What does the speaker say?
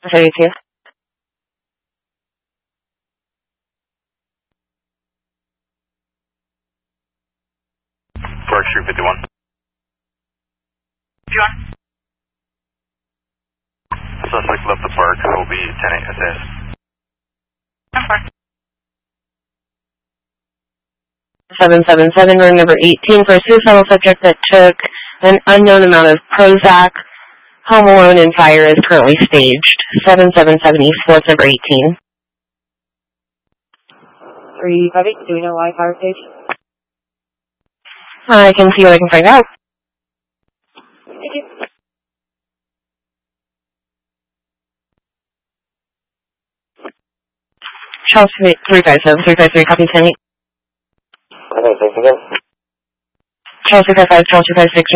32. Park Street 51. 51. Suspect left the park, will be 10 SS. 777, room number 18 for a suicidal subject that took an unknown amount of Prozac. Home alone and fire is currently staged. 777 East, floor number 18. 358, do we know why fire stage? I can see what I can find out. Thank you. Charles 357, 353, copy 10-8. Okay, thanks again. Charles 355, Charles 256.